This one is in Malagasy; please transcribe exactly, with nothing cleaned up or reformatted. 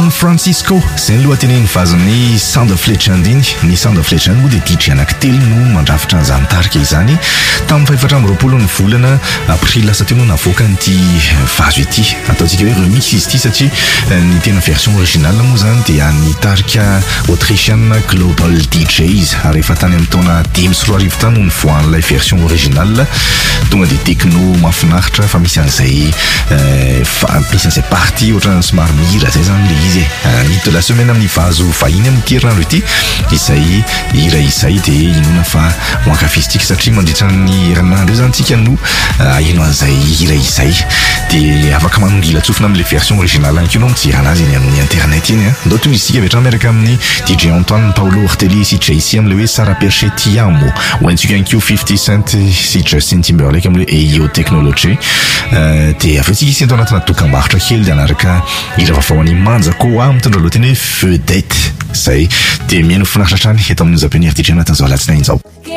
San Francisco zay ny lohatenen'ny vazan'ny Sound of Legend iny. Ny Sound of Legend moa dia D J anankitelo no mandrafitra an'izany tarika izany tamin'ny faefatra amby roapolo ny volana aprily lasa teo no navoaka an'ity vazo ity. Ataontsika hoe remix izy ity satria ny tena version originale moa zany dia ny tarika autrichienne Global D Js ary efa tany amin'ny taona dimy sy roa arivo tany no nivoahan'ilay version originale. Tonga dia techno mahafinaritra fa misy an'izay misy an'izay partie ohatran'ny somary mihira zay zany le izy hit de la semaine amin'ny vazo vahiny amin'ny tirandro ity izay hira izay dia inona fa hoankafizitsika satria mandritra ny herinandro io zany tsika no aheno an'izay hira izay dia afaka manongila tsofina amin'ilay version originale any keo no mijery anazy eny amin'ny internet eny. Ndao toy isika avy hatrany miaraka amin'ny D J Antoine Paolo Ortelli sy J C amin'ilay hoe Sara Perche Ti Amo, hoantsika any keo fifty Cent sy Justin Timberlake amin'ilay Eyo Technology. Dia avy tsika isy tao anatina dokam-barotra kely dia anaraka hira vaovao any Manjakôa mitondra lohateny hoe Vedette zay dia mihaino finaritra hatrany eto amin'ny Zapenière D J anatin'izao alatsinainy izao.